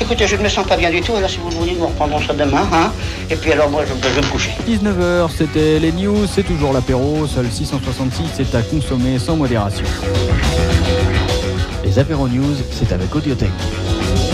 écoutez, je ne me sens pas bien du tout. Alors, si vous le voulez, nous reprendrons ça demain. Hein. Et puis, alors, moi, je vais me coucher. 19h, c'était les news, c'est toujours l'apéro. Seul 666, c'est à consommer sans modération. Les apéros news, c'est avec Audiothèque.